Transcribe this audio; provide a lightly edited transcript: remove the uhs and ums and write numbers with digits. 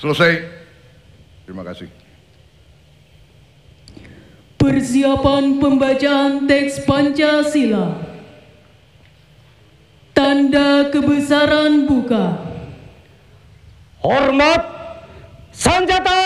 Selesai. Terima kasih. Persiapan pembacaan teks Pancasila. Tanda kebesaran buka. Hormat senjata.